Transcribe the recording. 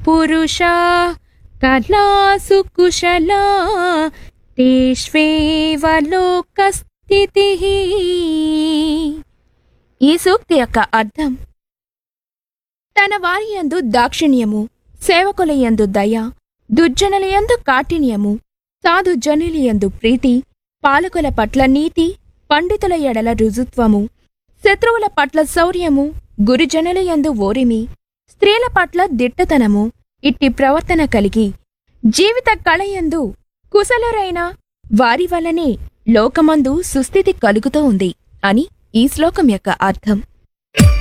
పురుషా కళాసు కుశలా తేష్వేవ లోకస్థితిః. ఈ సూక్తి యొక్క అర్థం: తన వారి యందు దాక్షిణ్యము, సేవకుల యందు దయ, దుర్జనుల యందు కాఠిన్యము, సాధు జనుల యందు ప్రీతి, పాలకుల పట్ల నీతి, పండితుల ఎడల రుజుత్వము, శత్రువుల పట్ల శౌర్యము, గురుజనుల యందు ఓరిమి, స్త్రీల పట్ల దిట్టతనము, ఇట్టి ప్రవర్తన కలిగి జీవిత కళయందు కుశలురైన వారి వల్లనే లోకమందు సుస్థితి కలుగుతూ ఉంది అని ఈ శ్లోకం యొక్క అర్థం.